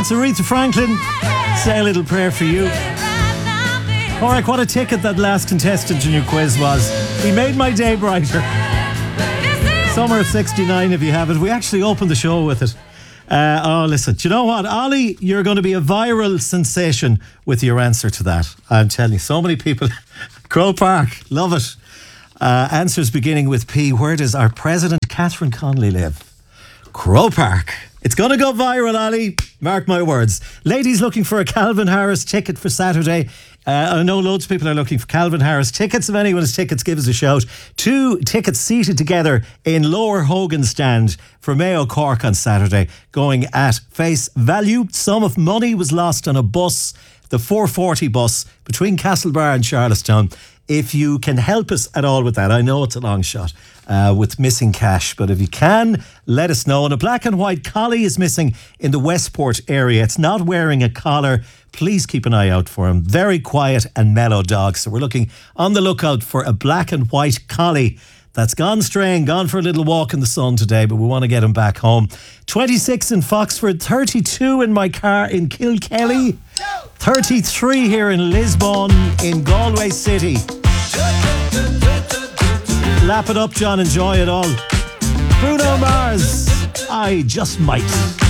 That's Aretha Franklin. Say a little prayer for you. Alright, what a ticket that last contestant in your quiz was. He made my day brighter. Summer of 69 if you have it. We actually opened the show with it. Listen, do you know what, Ollie? You're going to be a viral sensation with your answer to that. I'm telling you, so many people. Croke Park, love it. Answers beginning with P. Where does our President Catherine Connolly live? Croke Park. It's going to go viral, Ollie. Mark my words. Ladies looking for a Calvin Harris ticket for Saturday. I know loads of people are looking for Calvin Harris tickets. If anyone has tickets, give us a shout. 2 tickets seated together in Lower Hogan Stand for Mayo Cork on Saturday, going at face value. Sum of money was lost on a bus, the 440 bus between Castlebar and Charlestown. If you can help us at all with that, I know it's a long shot with missing cash, but if you can, let us know. And a black and white collie is missing in the Westport area. It's not wearing a collar. Please keep an eye out for him. Very quiet and mellow dog. So we're looking on the lookout for a black and white collie that's gone straying, gone for a little walk in the sun today, but we want to get him back home. 26 in Foxford, 32 in my car in Kilkelly, 33 here in Lisbon, in Galway City. Lap it up, John, enjoy it all. Bruno Mars, I Just Might.